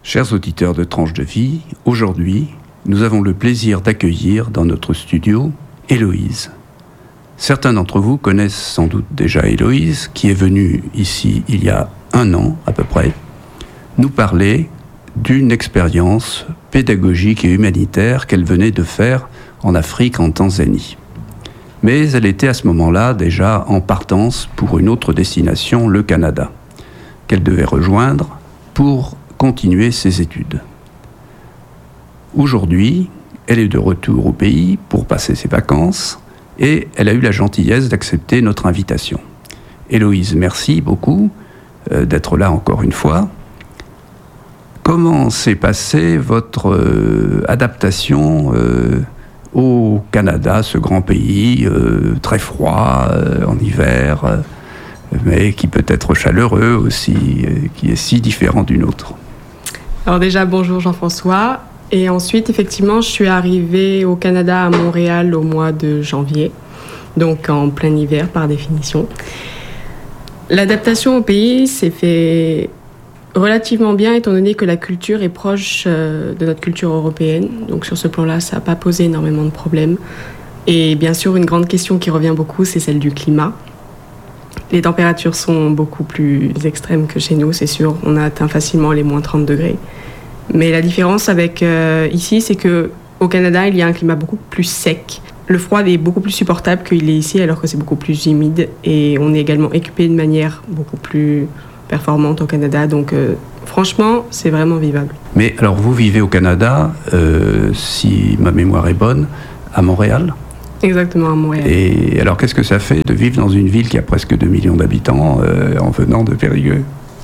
Chers auditeurs de Tranche de Vie, aujourd'hui, nous avons le plaisir d'accueillir dans notre studio Héloïse. Certains d'entre vous connaissent sans doute déjà Héloïse, qui est venue ici il y a 1 an à peu près, nous parler d'une expérience pédagogique et humanitaire qu'elle venait de faire en Afrique, en Tanzanie. Mais elle était à ce moment-là déjà en partance pour une autre destination, le Canada, qu'elle devait rejoindre pour continuer ses études. Aujourd'hui, elle est de retour au pays pour passer ses vacances et elle a eu la gentillesse d'accepter notre invitation. Héloïse, merci beaucoup d'être là encore une fois. Comment s'est passée votre adaptation au Canada, ce grand pays très froid en hiver, mais qui peut être chaleureux aussi, qui est si différent du nôtre? Alors déjà, bonjour Jean-François. Et ensuite, effectivement, je suis arrivée au Canada, à Montréal, au mois de janvier, donc en plein hiver par définition. L'adaptation au pays s'est fait relativement bien, étant donné que la culture est proche de notre culture européenne. Donc sur ce plan-là, ça n'a pas posé énormément de problèmes. Et bien sûr, une grande question qui revient beaucoup, c'est celle du climat. Les températures sont beaucoup plus extrêmes que chez nous, c'est sûr. On a atteint facilement les moins 30 degrés. Mais la différence avec ici, c'est qu'au Canada, il y a un climat beaucoup plus sec. Le froid est beaucoup plus supportable qu'il est ici, alors que c'est beaucoup plus humide. Et on est également équipé de manière beaucoup plus performante au Canada. Donc franchement, c'est vraiment vivable. Mais alors, vous vivez au Canada, si ma mémoire est bonne, à Montréal ? Exactement, à Montréal. Et alors, qu'est-ce que ça fait de vivre dans une ville qui a presque 2 millions d'habitants en venant de Périgueux ?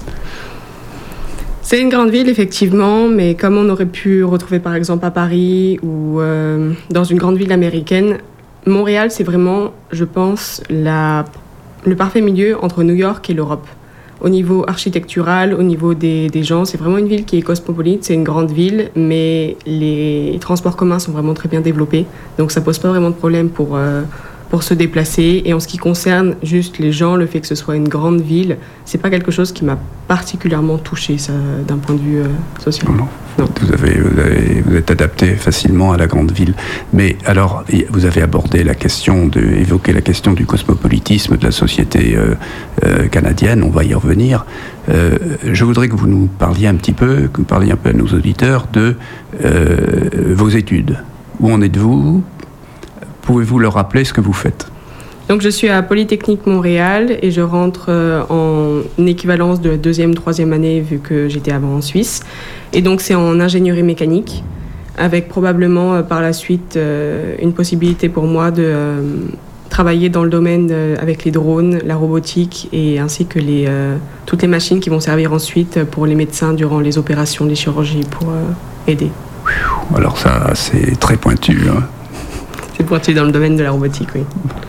C'est une grande ville, effectivement, mais comme on aurait pu retrouver par exemple à Paris ou dans une grande ville américaine, Montréal, c'est vraiment, je pense, le parfait milieu entre New York et l'Europe. Au niveau architectural, au niveau des gens, c'est vraiment une ville qui est cosmopolite, c'est une grande ville, mais les transports communs sont vraiment très bien développés, donc ça pose pas vraiment de problème pour se déplacer. Et en ce qui concerne juste les gens, le fait que ce soit une grande ville, c'est pas quelque chose qui m'a particulièrement touchée, ça, d'un point de vue social. Non. Vous êtes adapté facilement à la grande ville. Mais alors, vous avez évoqué la question du cosmopolitisme de la société canadienne, on va y revenir. Je voudrais que vous nous parliez un peu à nos auditeurs de vos études. Où en êtes-vous ? Pouvez-vous leur rappeler ce que vous faites ? Donc je suis à Polytechnique Montréal et je rentre en équivalence de la 2e, 3e année vu que j'étais avant en Suisse. Et donc c'est en ingénierie mécanique avec probablement par la suite une possibilité pour moi de travailler dans le domaine avec les drones, la robotique et ainsi que toutes les machines qui vont servir ensuite pour les médecins durant les opérations, les chirurgies pour aider. Alors ça c'est très pointu, hein. C'est pointu dans le domaine de la robotique, oui.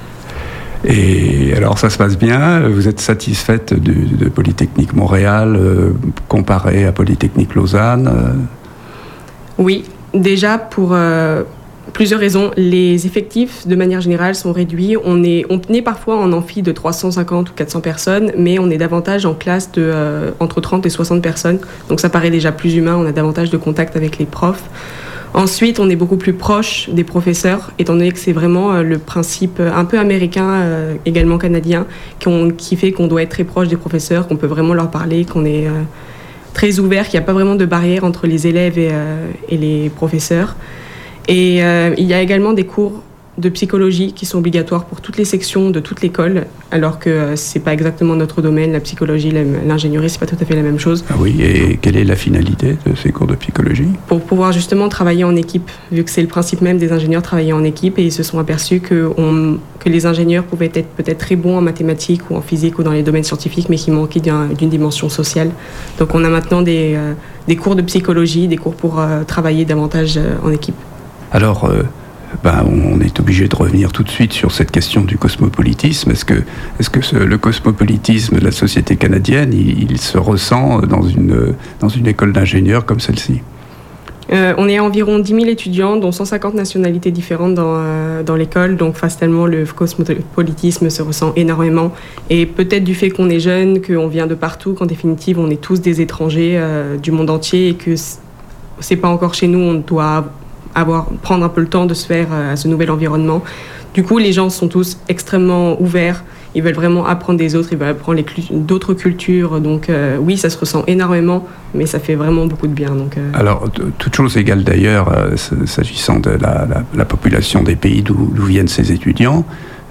Et alors ça se passe bien, vous êtes satisfaite de Polytechnique Montréal comparé à Polytechnique Lausanne Oui, déjà pour plusieurs raisons. Les effectifs de manière générale sont réduits. On est parfois en amphi de 350 ou 400 personnes, mais on est davantage en classe entre 30 et 60 personnes. Donc ça paraît déjà plus humain, on a davantage de contact avec les profs. Ensuite, on est beaucoup plus proche des professeurs, étant donné que c'est vraiment le principe un peu américain, également canadien, qui fait qu'on doit être très proche des professeurs, qu'on peut vraiment leur parler, qu'on est très ouvert, qu'il n'y a pas vraiment de barrière entre les élèves et les professeurs. Et il y a également des cours de psychologie qui sont obligatoires pour toutes les sections de toute l'école, alors que c'est pas exactement notre domaine, la psychologie, l'ingénierie, c'est pas tout à fait la même chose. Ah oui, et quelle est la finalité de ces cours de psychologie ? Pour pouvoir justement travailler en équipe, vu que c'est le principe même des ingénieurs, travailler en équipe, et ils se sont aperçus que les ingénieurs pouvaient être peut-être très bons en mathématiques ou en physique ou dans les domaines scientifiques, mais qui manquaient d'une dimension sociale. Donc on a maintenant des cours de psychologie, des cours pour travailler davantage en équipe. Alors, on est obligé de revenir tout de suite sur cette question du cosmopolitisme. Est-ce que le cosmopolitisme de la société canadienne, il se ressent dans une école d'ingénieurs comme celle-ci ? On est à environ 10 000 étudiants, dont 150 nationalités différentes dans l'école. Donc, fatalement, le cosmopolitisme se ressent énormément. Et peut-être du fait qu'on est jeune, qu'on vient de partout, qu'en définitive, on est tous des étrangers du monde entier et que c'est pas encore chez nous, on doit prendre un peu le temps de se faire à ce nouvel environnement. Du coup, les gens sont tous extrêmement ouverts. Ils veulent vraiment apprendre des autres, ils veulent apprendre d'autres cultures. Donc oui, ça se ressent énormément, mais ça fait vraiment beaucoup de bien. Donc, Alors, toute chose égale d'ailleurs, s'agissant de la population des pays d'où viennent ces étudiants,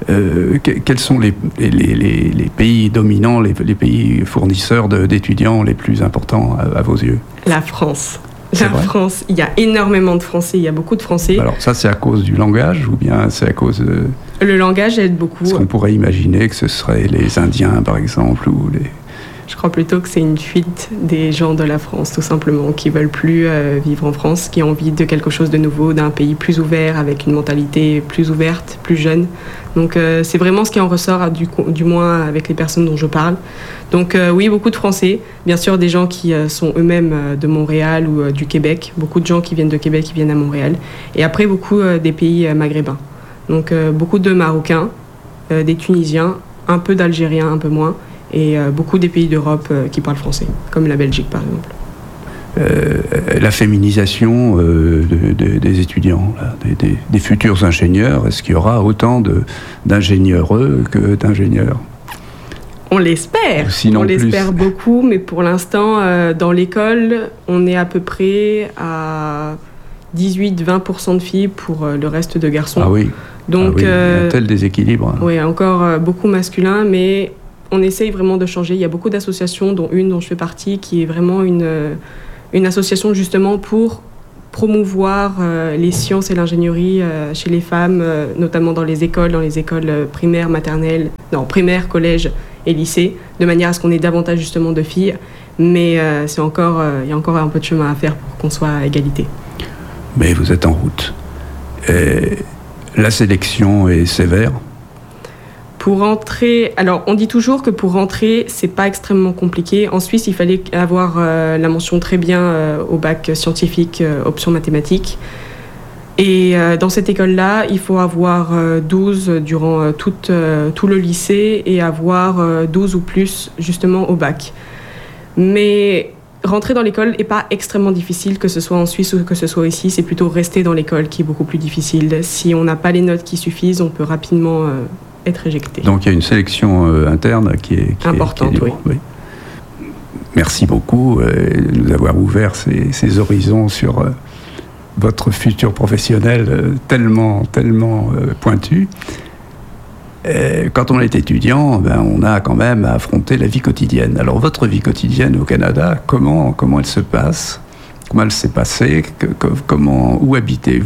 quels sont les pays dominants, les pays fournisseurs d'étudiants les plus importants à vos yeux ? La France. La France, il y a énormément de Français, il y a beaucoup de Français. Alors ça, c'est à cause du langage ou bien c'est à cause de... Le langage aide beaucoup. Est-ce qu'on pourrait imaginer que ce seraient les Indiens, par exemple, ou les... Je crois plutôt que c'est une fuite des gens de la France, tout simplement, qui veulent plus vivre en France, qui ont envie de quelque chose de nouveau, d'un pays plus ouvert, avec une mentalité plus ouverte, plus jeune. Donc c'est vraiment ce qui en ressort, du moins avec les personnes dont je parle. Donc oui, beaucoup de Français, bien sûr des gens qui sont eux-mêmes de Montréal ou du Québec, beaucoup de gens qui viennent de Québec, qui viennent à Montréal, et après beaucoup des pays maghrébins. Donc beaucoup de Marocains, des Tunisiens, un peu d'Algériens, un peu moins, et beaucoup des pays d'Europe qui parlent français, comme la Belgique par exemple. La féminisation des étudiants, là, des futurs ingénieurs, est-ce qu'il y aura autant d'ingénieureux que d'ingénieurs ? On l'espère, on l'espère beaucoup, mais pour l'instant, dans l'école, on est à peu près à 18-20% de filles pour le reste de garçons. Ah oui, donc, il y a un tel déséquilibre. Oui, encore beaucoup masculin, mais on essaye vraiment de changer. Il y a beaucoup d'associations, dont une dont je fais partie, qui est vraiment une association justement pour promouvoir les sciences et l'ingénierie chez les femmes, notamment dans les écoles primaires, maternelles, primaires, collèges et lycées, de manière à ce qu'on ait davantage justement de filles. Mais il y a encore un peu de chemin à faire pour qu'on soit à égalité. Mais vous êtes en route. Et la sélection est sévère ? Pour rentrer, alors on dit toujours que pour rentrer, c'est pas extrêmement compliqué. En Suisse, il fallait avoir la mention très bien au bac scientifique, option mathématiques. Et dans cette école-là, il faut avoir 12 durant tout le lycée et avoir 12 ou plus justement au bac. Mais rentrer dans l'école n'est pas extrêmement difficile, que ce soit en Suisse ou que ce soit ici. C'est plutôt rester dans l'école qui est beaucoup plus difficile. Si on n'a pas les notes qui suffisent, on peut rapidement être éjecté. Donc il y a une sélection interne qui est importante, oui. Merci beaucoup de nous avoir ouvert ces horizons sur votre futur professionnel tellement pointu. Quand on est étudiant, on a quand même à affronter la vie quotidienne. Alors votre vie quotidienne au Canada, comment elle se passe ? Comment elle s'est passée ? Où habitez-vous ?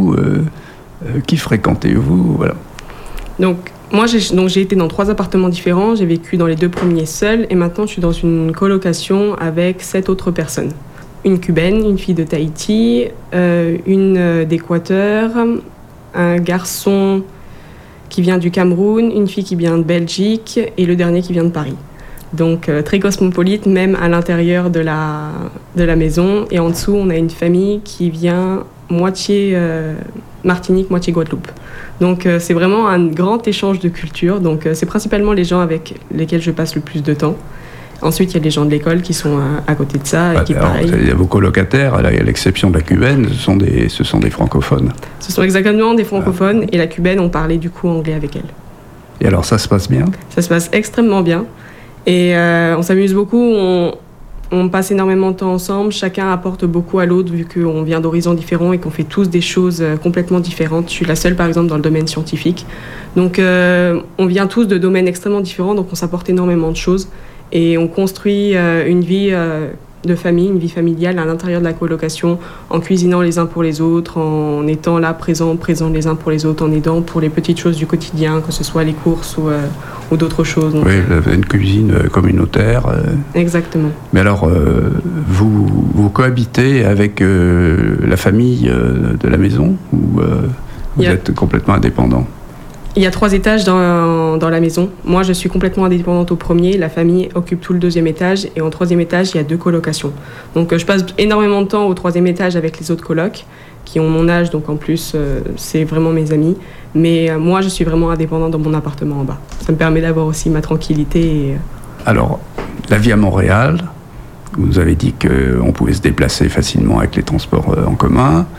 Qui fréquentez-vous ? Voilà. Donc j'ai été dans 3 appartements différents, j'ai vécu dans les 2 premiers seul, et maintenant je suis dans une colocation avec 7 autres personnes. Une Cubaine, une fille de Tahiti, une d'Équateur, un garçon qui vient du Cameroun, une fille qui vient de Belgique, et le dernier qui vient de Paris. Donc très cosmopolite, même à l'intérieur de la maison. Et en dessous, on a une famille qui vient moitié Martinique, moitié Guadeloupe. Donc c'est vraiment un grand échange de culture. Donc c'est principalement les gens avec lesquels je passe le plus de temps. Ensuite, il y a les gens de l'école qui sont à côté de ça. Et qui, pareil. Vos colocataires, à l'exception de la cubaine, ce sont des francophones. Ce sont exactement des francophones. Et la cubaine, on parlait du coup anglais avec elle. Et alors ça se passe bien ? Ça se passe extrêmement bien. Et on s'amuse beaucoup. On passe énormément de temps ensemble, chacun apporte beaucoup à l'autre vu qu'on vient d'horizons différents et qu'on fait tous des choses complètement différentes. Je suis la seule par exemple dans le domaine scientifique. Donc on vient tous de domaines extrêmement différents, donc on s'apporte énormément de choses et on construit une vie de famille, une vie familiale à l'intérieur de la colocation, en cuisinant les uns pour les autres, en étant là présents les uns pour les autres, en aidant pour les petites choses du quotidien, que ce soit les courses ou d'autres choses. Donc, oui, une cuisine communautaire. Exactement. Mais alors, vous cohabitez avec la famille de la maison ou vous êtes complètement indépendant ? Il y a 3 étages dans la maison. Moi, je suis complètement indépendante au premier. La famille occupe tout le 2e étage. Et en 3e étage, il y a 2 colocations. Donc, je passe énormément de temps au 3e étage avec les autres colocs qui ont mon âge. Donc, en plus, c'est vraiment mes amis. Mais moi, je suis vraiment indépendante dans mon appartement en bas. Ça me permet d'avoir aussi ma tranquillité. Alors, la vie à Montréal, vous nous avez dit qu'on pouvait se déplacer facilement avec les transports en commun.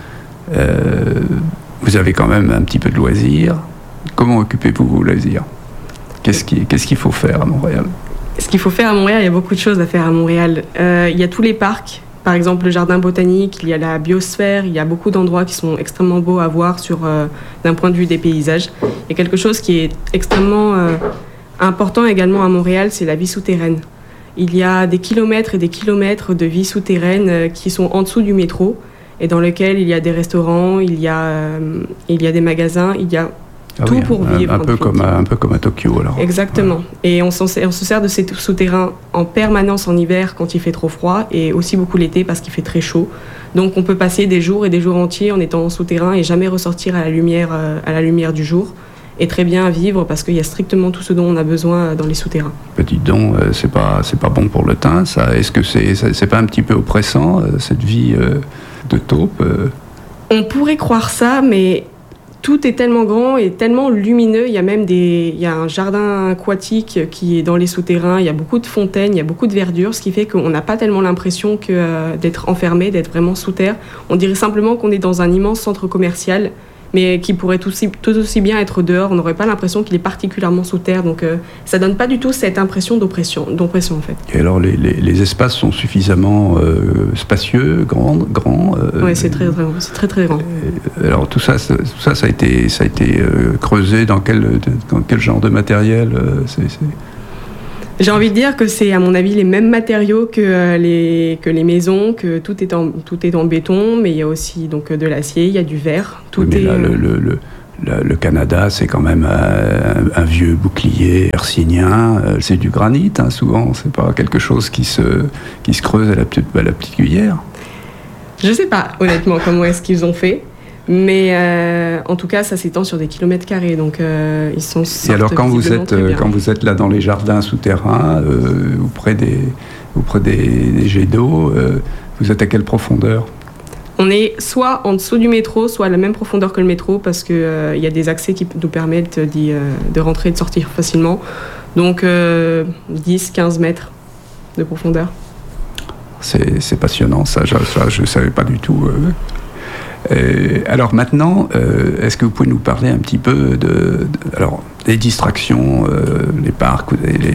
Vous avez quand même un petit peu de loisirs. Comment occupez-vous vos loisirs ? Qu'est-ce qu'il faut faire à Montréal ? Ce qu'il faut faire à Montréal, il y a beaucoup de choses à faire à Montréal. Il y a tous les parcs, par exemple le jardin botanique, il y a la biosphère, il y a beaucoup d'endroits qui sont extrêmement beaux à voir d'un point de vue des paysages. Il y a quelque chose qui est extrêmement important également à Montréal, c'est la vie souterraine. Il y a des kilomètres et des kilomètres de vie souterraine qui sont en dessous du métro et dans lesquels il y a des restaurants, il y a des magasins, il y a tout pour vivre. Un peu comme à Tokyo alors. Exactement. Ouais. Et on se sert de ces souterrains en permanence en hiver quand il fait trop froid et aussi beaucoup l'été parce qu'il fait très chaud. Donc on peut passer des jours et des jours entiers en étant en souterrain et jamais ressortir à la lumière du jour. Et très bien vivre parce qu'il y a strictement tout ce dont on a besoin dans les souterrains. Petit don, c'est pas bon pour le teint, ça. Est-ce que c'est pas un petit peu oppressant cette vie de taupe On pourrait croire ça, mais tout est tellement grand et tellement lumineux. Il y a un jardin aquatique qui est dans les souterrains. Il y a beaucoup de fontaines, il y a beaucoup de verdure, ce qui fait qu'on n'a pas tellement l'impression d'être enfermé, d'être vraiment sous terre. On dirait simplement qu'on est dans un immense centre commercial, mais qui pourrait tout aussi bien être dehors. On n'aurait pas l'impression qu'il est particulièrement sous terre. Donc ça donne pas du tout cette impression d'oppression en fait. Et alors les espaces sont suffisamment spacieux, grands Oui, c'est très très grand. Alors tout ça a été creusé dans quel genre de matériel J'ai envie de dire que c'est, à mon avis, les mêmes matériaux que les maisons, que tout est en béton, mais il y a aussi donc de l'acier, il y a du verre. Le Canada, c'est quand même un vieux bouclier hercynien. C'est du granit, hein, souvent. C'est pas quelque chose qui se creuse à la petite cuillère. Je sais pas, honnêtement, comment est-ce qu'ils ont fait. Mais en tout cas, ça s'étend sur des kilomètres carrés, donc ils sont. Et alors, quand vous êtes là dans les jardins souterrains, auprès des jets d'eau, vous êtes à quelle profondeur ? On est soit en dessous du métro, soit à la même profondeur que le métro, parce que y a des accès qui nous permettent de rentrer et de sortir facilement. Donc 10-15 mètres de profondeur. C'est passionnant, ça. Je ne savais pas du tout. Alors maintenant, est-ce que vous pouvez nous parler un petit peu des distractions, les parcs, les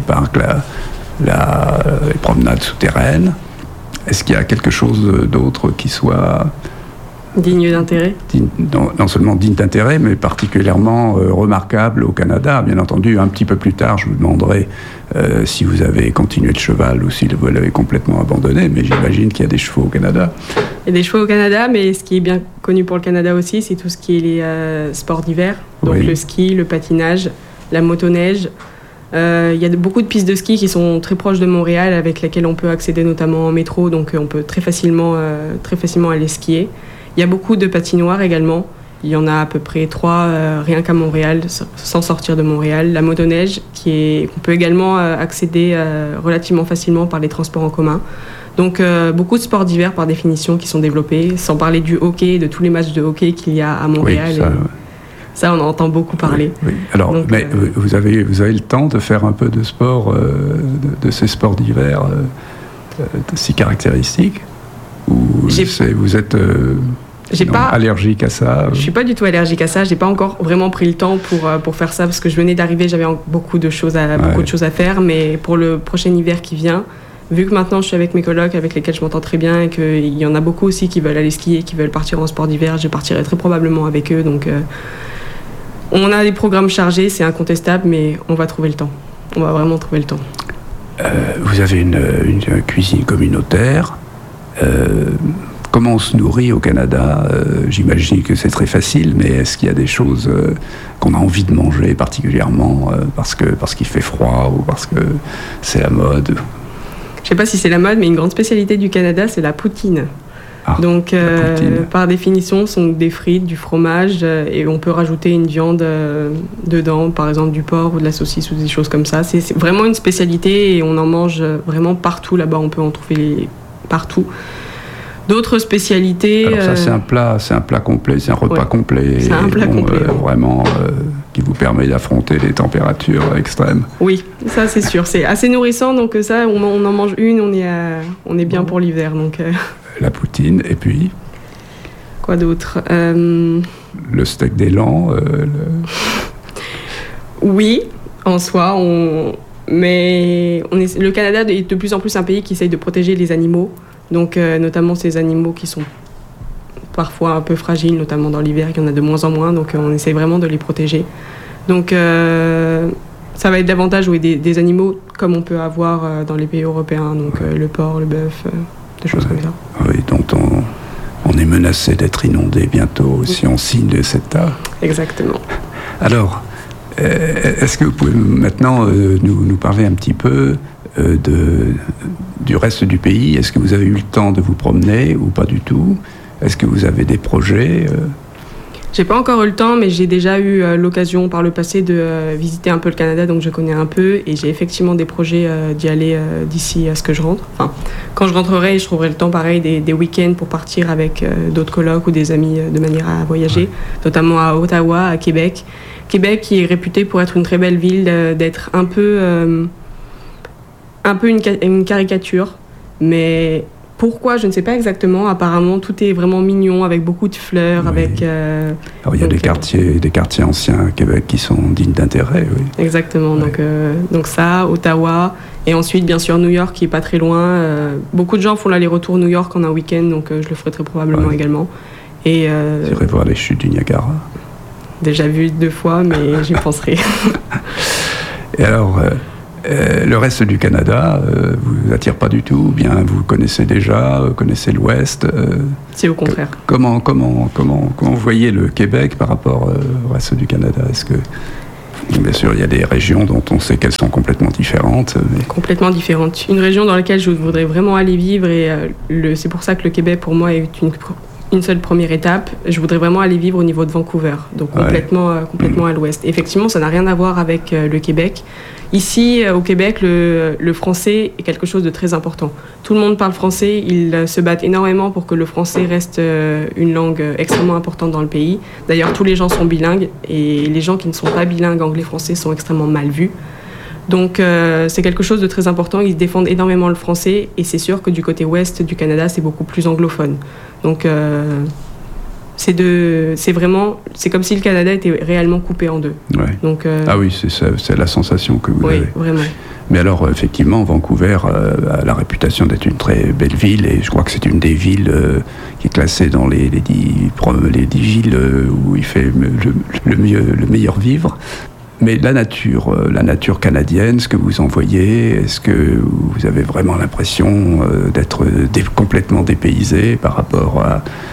promenades souterraines? Est-ce qu'il y a quelque chose d'autre qui soit digne d'intérêt? Non seulement digne d'intérêt, mais particulièrement remarquable au Canada. Bien entendu, un petit peu plus tard, je vous demanderai si vous avez continué le cheval ou si vous l'avez complètement abandonné, mais j'imagine qu'il y a des chevaux au Canada. Il y a des chevaux au Canada, mais ce qui est bien connu pour le Canada aussi, c'est tout ce qui est les sports d'hiver. Donc le ski, le patinage, la motoneige. Il y a beaucoup de pistes de ski qui sont très proches de Montréal, avec lesquelles on peut accéder notamment en métro, donc on peut très facilement aller skier. Il y a beaucoup de patinoires également. Il y en a à peu près 3 rien qu'à Montréal, sans sortir de Montréal. La motoneige, qu'on peut également accéder relativement facilement par les transports en commun. Donc beaucoup de sports d'hiver par définition qui sont développés, sans parler du hockey, de tous les matchs de hockey qu'il y a à Montréal. Oui, ça, on en entend beaucoup parler. Oui. Alors, donc, mais vous avez le temps de faire un peu de sport, de ces sports d'hiver si caractéristiques? Ou vous êtes allergique à ça? Je suis pas du tout allergique à ça. J'ai pas encore vraiment pris le temps pour faire ça parce que je venais d'arriver, j'avais beaucoup de choses à faire. Mais pour le prochain hiver qui vient, vu que maintenant je suis avec mes colocs avec lesquels je m'entends très bien et qu'il y en a beaucoup aussi qui veulent aller skier, qui veulent partir en sport d'hiver, je partirai très probablement avec eux. Donc on a des programmes chargés, c'est incontestable, mais on va trouver le temps. On va vraiment trouver le temps. Vous avez une cuisine communautaire. Comment on se nourrit au Canada? J'imagine que c'est très facile, mais est-ce qu'il y a des choses qu'on a envie de manger particulièrement parce qu'il fait froid ou parce que c'est la mode? Je ne sais pas si c'est la mode, mais une grande spécialité du Canada, c'est la poutine. Donc, par définition, ce sont des frites, du fromage, et on peut rajouter une viande dedans, par exemple du porc ou de la saucisse ou des choses comme ça. C'est vraiment une spécialité et on en mange vraiment partout là-bas. On peut en trouver partout. D'autres spécialités. Alors ça, c'est un plat complet, c'est un repas complet. C'est un plat complet. Vraiment, qui vous permet d'affronter les températures extrêmes. Oui, ça c'est sûr. C'est assez nourrissant, donc ça, on en mange une, on est bien pour l'hiver. Donc, La poutine, et puis quoi d'autre le steak d'élan. Oui, en soi, le Canada est de plus en plus un pays qui essaye de protéger les animaux. Donc, notamment ces animaux qui sont parfois un peu fragiles, notamment dans l'hiver, il y en a de moins en moins, donc on essaie vraiment de les protéger. Donc, ça va être davantage des animaux comme on peut avoir dans les pays européens, donc le porc, le bœuf, des choses comme ça. Oui, donc on est menacé d'être inondé bientôt si on signe cet acte. Exactement. Alors, est-ce que vous pouvez maintenant nous parler un petit peu du reste du pays? Est-ce que vous avez eu le temps de vous promener ou pas du tout? Est-ce que vous avez des projets? J'ai pas encore eu le temps, mais j'ai déjà eu l'occasion par le passé de visiter un peu le Canada, donc je connais un peu et j'ai effectivement des projets d'y aller d'ici à ce que je rentre. Enfin, quand je rentrerai, je trouverai le temps pareil des week-ends pour partir avec d'autres colocs ou des amis de manière à voyager, notamment à Ottawa, à Québec. Québec qui est réputé pour être une très belle ville, d'être un peu une caricature, mais pourquoi, je ne sais pas exactement. Apparemment, tout est vraiment mignon, avec beaucoup de fleurs, oui. Alors, il y a des quartiers anciens à Québec qui sont dignes d'intérêt, oui. Exactement, oui. Donc ça, Ottawa, et ensuite, bien sûr, New York, qui est pas très loin. Beaucoup de gens font l'aller-retour New York en un week-end, donc je le ferai très probablement également. Et j'irai voir les chutes du Niagara. Déjà vu 2 fois, mais j'y penserai. Et alors... le reste du Canada vous attire pas du tout, ou bien vous connaissez déjà, connaissez l'Ouest C'est au contraire. Comment vous voyez le Québec par rapport au reste du Canada? Est-ce que, bien sûr, il y a des régions dont on sait qu'elles sont complètement différentes. Mais... Complètement différentes. Une région dans laquelle je voudrais vraiment aller vivre, et c'est pour ça que le Québec, pour moi, est une seule première étape. Je voudrais vraiment aller vivre au niveau de Vancouver, donc complètement à l'ouest. Effectivement, ça n'a rien à voir avec le Québec. Ici, au Québec, le français est quelque chose de très important. Tout le monde parle français, ils se battent énormément pour que le français reste une langue extrêmement importante dans le pays. D'ailleurs, tous les gens sont bilingues, et les gens qui ne sont pas bilingues anglais-français sont extrêmement mal vus. Donc c'est quelque chose de très important, ils défendent énormément le français, et c'est sûr que du côté ouest du Canada, c'est beaucoup plus anglophone. Donc c'est comme si le Canada était réellement coupé en deux. Ouais. Donc, ah oui, c'est la sensation que vous avez. Oui, vraiment. Mais alors, effectivement, Vancouver a la réputation d'être une très belle ville, et je crois que c'est une des villes qui est classée dans les 10 villes où il fait le meilleur vivre. Mais la nature canadienne, ce que vous en voyez, est-ce que vous avez vraiment l'impression d'être complètement dépaysé par rapport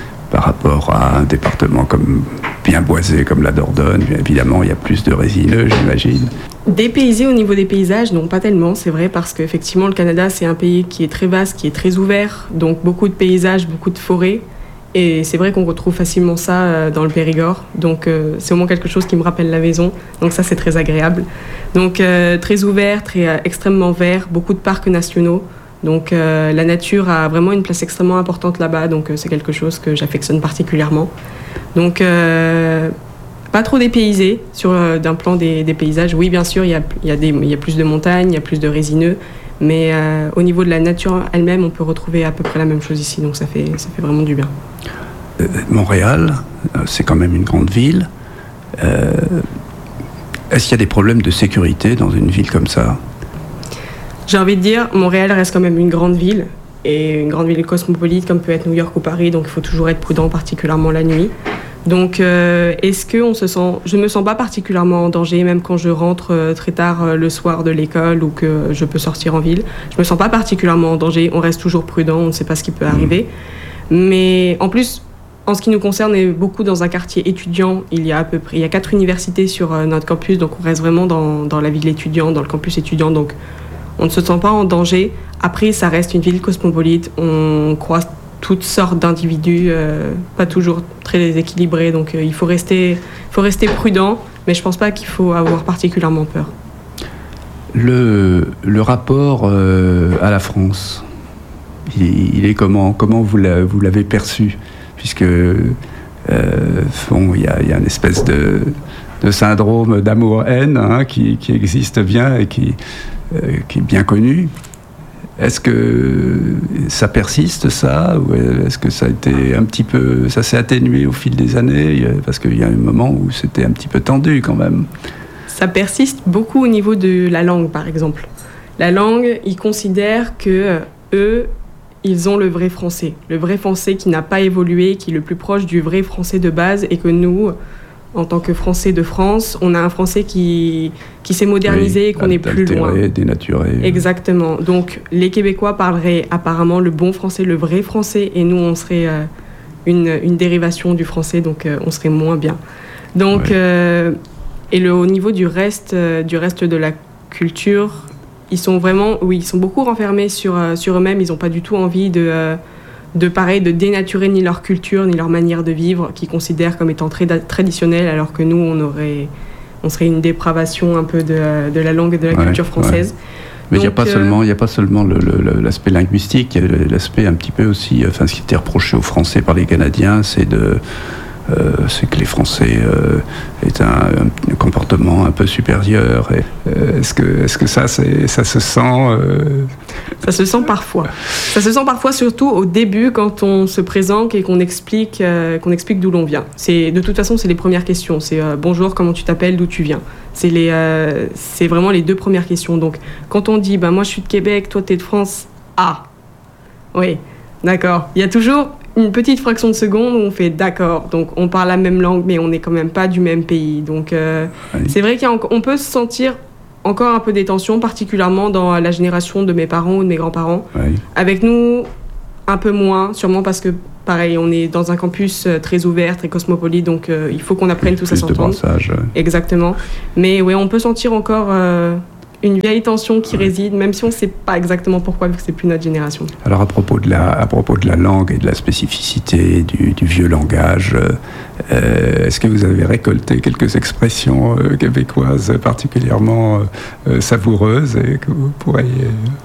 à un département bien boisé comme la Dordogne? Évidemment, il y a plus de résineux, j'imagine. Dépaysé au niveau des paysages, non, pas tellement, c'est vrai, parce qu'effectivement, le Canada, c'est un pays qui est très vaste, qui est très ouvert, donc beaucoup de paysages, beaucoup de forêts. Et c'est vrai qu'on retrouve facilement ça dans le Périgord, donc c'est au moins quelque chose qui me rappelle la maison, donc ça c'est très agréable. Donc très ouvert, extrêmement vert, beaucoup de parcs nationaux, donc la nature a vraiment une place extrêmement importante là-bas, donc c'est quelque chose que j'affectionne particulièrement. Donc pas trop dépaysé d'un plan des paysages. Oui, bien sûr, il y a plus de montagnes, il y a plus de résineux, mais au niveau de la nature elle-même, on peut retrouver à peu près la même chose ici, donc ça fait vraiment du bien. Montréal, c'est quand même une grande ville. Est-ce qu'il y a des problèmes de sécurité dans une ville comme ça? J'ai envie de dire, Montréal reste quand même une grande ville, et une grande ville cosmopolite comme peut être New York ou Paris, donc il faut toujours être prudent, particulièrement la nuit. Donc est-ce que je ne me sens pas particulièrement en danger, même quand je rentre très tard le soir de l'école ou que je peux sortir en ville. Je ne me sens pas particulièrement en danger, on reste toujours prudent, on ne sait pas ce qui peut arriver. Mais en plus, en ce qui nous concerne, on est beaucoup dans un quartier étudiant. Il y a 4 universités sur notre campus, donc on reste vraiment dans la ville étudiante, dans le campus étudiant, donc on ne se sent pas en danger. Après, ça reste une ville cosmopolite, on croise toutes sortes d'individus, pas toujours très équilibrés. Donc il faut rester prudent, mais je pense pas qu'il faut avoir particulièrement peur. Le rapport à la France, il est comment vous l'avez perçu, puisque il y a une espèce de syndrome d'amour-haine qui existe bien et qui est bien connu. Est-ce que ça persiste, ça, ou est-ce que ça a été ça s'est atténué au fil des années, parce qu'il y a un moment où c'était un petit peu tendu quand même. Ça persiste beaucoup au niveau de la langue, par exemple. La langue, ils considèrent que eux, ils ont le vrai français qui n'a pas évolué, qui est le plus proche du vrai français de base, et que nous, en tant que Français de France, on a un français qui s'est modernisé et qu'on est plus loin. Dénaturé. Exactement. Donc, les Québécois parleraient apparemment le bon français, le vrai français, et nous, on serait une dérivation du français, donc on serait moins bien. Donc, au niveau du reste de la culture, ils sont beaucoup renfermés sur eux-mêmes. Ils n'ont pas du tout envie de dénaturer ni leur culture, ni leur manière de vivre, qu'ils considèrent comme étant très traditionnelle, alors que nous, on serait une dépravation un peu de la langue et de la culture française. Mais il n'y a pas seulement l'aspect linguistique, il y a l'aspect un petit peu aussi, ce qui était reproché aux Français par les Canadiens, c'est que les Français aient un comportement un peu supérieur. Est-ce que ça se sent Ça se sent parfois. Ça se sent parfois, surtout au début, quand on se présente et qu'on explique d'où l'on vient. De toute façon, c'est les premières questions. C'est bonjour, comment tu t'appelles, d'où tu viens. C'est vraiment les deux premières questions. Donc, quand on dit moi je suis de Québec, toi tu es de France, oui, d'accord. Il y a toujours une petite fraction de seconde où on fait d'accord. Donc, on parle la même langue, mais on n'est quand même pas du même pays. Donc, c'est vrai qu'on peut se sentir encore un peu des tensions, particulièrement dans la génération de mes parents ou de mes grands-parents. Oui. Avec nous, un peu moins, sûrement parce que, pareil, on est dans un campus très ouvert, très cosmopolite, donc il faut qu'on apprenne tous à s'entendre. Exactement. Mais oui, on peut sentir encore une vieille tension qui réside, même si on ne sait pas exactement pourquoi, vu que c'est plus notre génération. Alors à propos de la langue et de la spécificité du vieux langage, est-ce que vous avez récolté quelques expressions québécoises particulièrement savoureuses et que vous pourriez...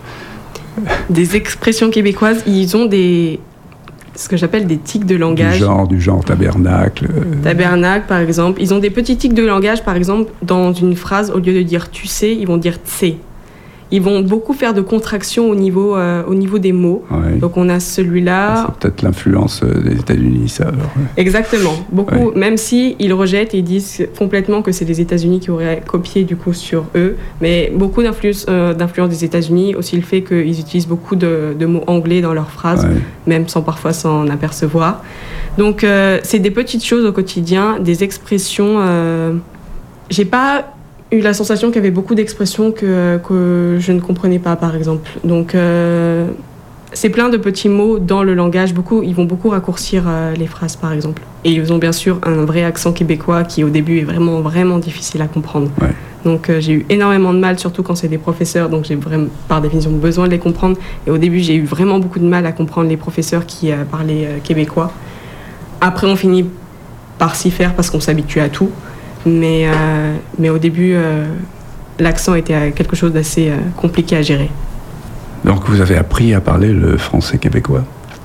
Des expressions québécoises, ils ont ce que j'appelle des tics de langage. Du genre tabernacle. Tabernacle, par exemple. Ils ont des petits tics de langage, par exemple, dans une phrase, au lieu de dire tu sais, ils vont dire tsé. Ils vont beaucoup faire de contractions au niveau des mots. Ouais. Donc on a celui-là. C'est peut-être l'influence des États-Unis, ça. Alors. Exactement. Beaucoup, même si ils rejettent et ils disent complètement que c'est les États-Unis qui auraient copié du coup sur eux. Mais beaucoup d'influence des États-Unis, aussi le fait qu'ils utilisent beaucoup de mots anglais dans leurs phrases, même sans parfois s'en apercevoir. Donc c'est des petites choses au quotidien, des expressions. J'ai pas eu la sensation qu'il y avait beaucoup d'expressions que je ne comprenais pas, par exemple. Donc, c'est plein de petits mots dans le langage. Ils vont beaucoup raccourcir les phrases, par exemple. Et ils ont bien sûr un vrai accent québécois qui, au début, est vraiment, vraiment difficile à comprendre. Ouais. Donc, j'ai eu énormément de mal, surtout quand c'est des professeurs. Donc, j'ai vraiment, par définition, besoin de les comprendre. Et au début, j'ai eu vraiment beaucoup de mal à comprendre les professeurs qui parlaient québécois. Après, on finit par s'y faire parce qu'on s'habitue à tout. Mais au début, l'accent était quelque chose d'assez compliqué à gérer. Donc vous avez appris à parler le français québécois ?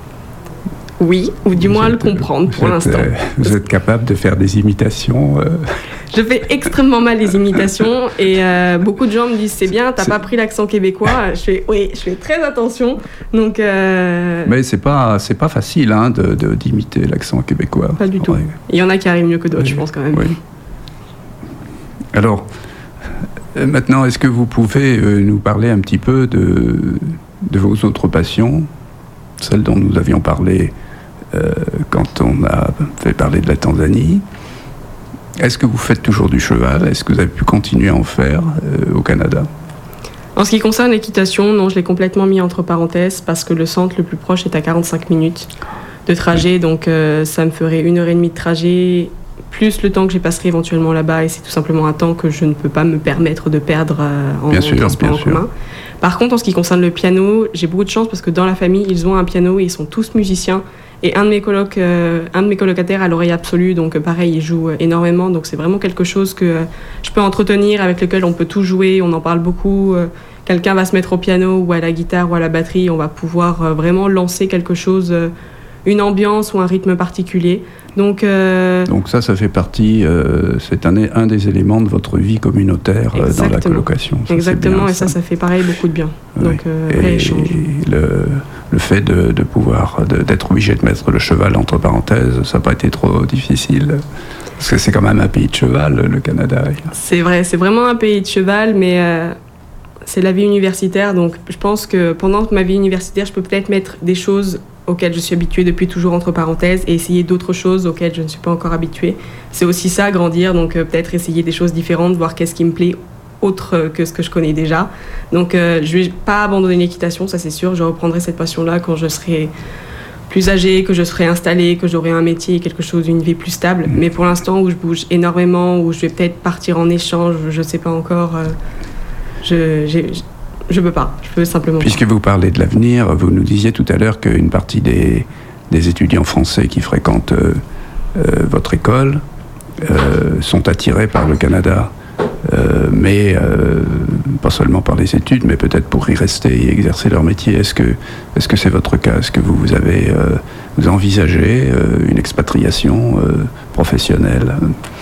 Oui, ou du moins à le comprendre pour l'instant. Vous êtes capable de faire des imitations Je fais extrêmement mal les imitations et beaucoup de gens me disent c'est bien, t'as pas pris l'accent québécois. Je fais très attention. Donc, Mais c'est pas facile d'imiter l'accent québécois. Pas du tout. Il y en a qui arrivent mieux que d'autres, je pense quand même. Oui. Alors, maintenant, est-ce que vous pouvez nous parler un petit peu de vos autres passions, celles dont nous avions parlé quand on a fait parler de la Tanzanie ? Est-ce que vous faites toujours du cheval ? Est-ce que vous avez pu continuer à en faire au Canada ? En ce qui concerne l'équitation, non, je l'ai complètement mis entre parenthèses parce que le centre le plus proche est à 45 minutes de trajet, donc ça me ferait 1h30 de trajet, plus le temps que j'y passerai éventuellement là-bas, et c'est tout simplement un temps que je ne peux pas me permettre de perdre en transport en commun. Par contre, en ce qui concerne le piano, j'ai beaucoup de chance parce que dans la famille, ils ont un piano et ils sont tous musiciens. Et un de mes colocataires a l'oreille absolue, donc pareil, il joue énormément. Donc c'est vraiment quelque chose que je peux entretenir, avec lequel on peut tout jouer, on en parle beaucoup. Quelqu'un va se mettre au piano ou à la guitare ou à la batterie, on va pouvoir vraiment lancer quelque chose, une ambiance ou un rythme particulier. Donc ça fait partie, c'est un des éléments de votre vie communautaire dans la colocation. Ça, exactement, et ça fait pareil beaucoup de bien. Oui. Donc vrai échange. Le fait de pouvoir, d'être obligé de mettre le cheval entre parenthèses, ça n'a pas été trop difficile. Parce que c'est quand même un pays de cheval, le Canada. C'est vrai, c'est vraiment un pays de cheval, mais c'est la vie universitaire. Donc je pense que pendant ma vie universitaire, je peux peut-être mettre des choses auxquelles je suis habituée depuis toujours entre parenthèses et essayer d'autres choses auxquelles je ne suis pas encore habituée. C'est aussi ça, grandir, donc peut-être essayer des choses différentes, voir qu'est-ce qui me plaît autre que ce que je connais déjà. Donc je ne vais pas abandonner l'équitation, ça c'est sûr. Je reprendrai cette passion-là quand je serai plus âgée, que je serai installée, que j'aurai un métier, quelque chose, une vie plus stable. Mais pour l'instant, où je bouge énormément, où je vais peut-être partir en échange, je ne sais pas encore, je peux pas, je peux simplement Puisque pas. vous parlez de l'avenir, vous nous disiez tout à l'heure qu'une partie des étudiants français qui fréquentent votre école sont attirés par le Canada, mais pas seulement par les études, mais peut-être pour y rester et exercer leur métier. Est-ce que c'est votre cas? Est-ce que vous avez vous envisagez une expatriation professionnelle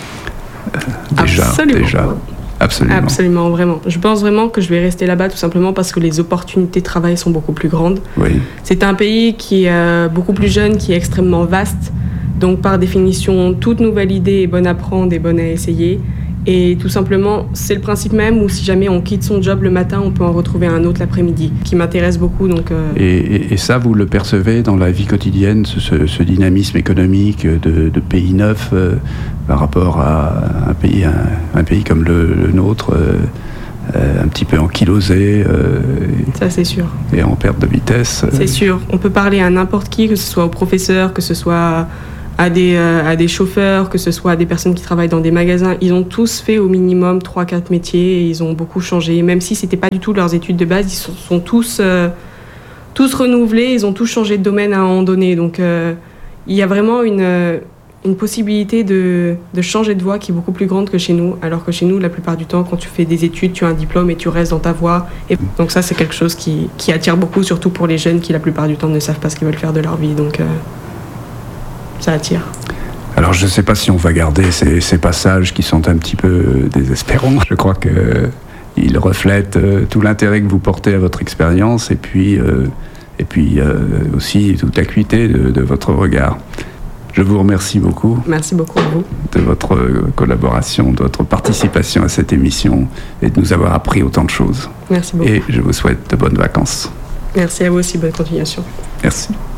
déjà? Absolument, vraiment. Je pense vraiment que je vais rester là-bas tout simplement parce que les opportunités de travail sont beaucoup plus grandes. Oui. C'est un pays qui est beaucoup plus jeune, qui est extrêmement vaste. Donc par définition, toute nouvelle idée est bonne à prendre et bonne à essayer. Et tout simplement, c'est le principe même où si jamais on quitte son job le matin, on peut en retrouver un autre l'après-midi, qui m'intéresse beaucoup. Donc, Et ça, vous le percevez dans la vie quotidienne, ce dynamisme économique de pays neuf par rapport à un pays comme le nôtre, un petit peu ankylosé. Ça, c'est sûr. Et en perte de vitesse. C'est sûr. On peut parler à n'importe qui, que ce soit aux professeurs, que ce soit à des chauffeurs, que ce soit à des personnes qui travaillent dans des magasins. Ils ont tous fait au minimum 3-4 métiers et ils ont beaucoup changé. Même si ce n'était pas du tout leurs études de base, ils sont tous renouvelés, ils ont tous changé de domaine à un moment donné. Donc il y a vraiment une possibilité de changer de voie qui est beaucoup plus grande que chez nous. Alors que chez nous, la plupart du temps, quand tu fais des études, tu as un diplôme et tu restes dans ta voie. Et donc ça, c'est quelque chose qui attire beaucoup, surtout pour les jeunes qui, la plupart du temps, ne savent pas ce qu'ils veulent faire de leur vie. Donc ça attire. Alors je ne sais pas si on va garder ces passages qui sont un petit peu désespérants. Je crois qu'ils reflètent tout l'intérêt que vous portez à votre expérience et puis aussi toute l'acuité de votre regard. Je vous remercie beaucoup. Merci beaucoup à vous. De votre collaboration, de votre participation à cette émission et de nous avoir appris autant de choses. Merci beaucoup. Et je vous souhaite de bonnes vacances. Merci à vous aussi, bonne continuation. Merci.